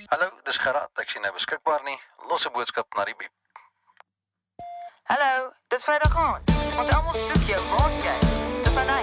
Hallo, dis Gerard. Ek sien nou beskikbaar nie. Los 'n boodskap na die biep. Hallo, dis Vrydag aand. Ons almal soek jou, waar's jy? Dis Anay.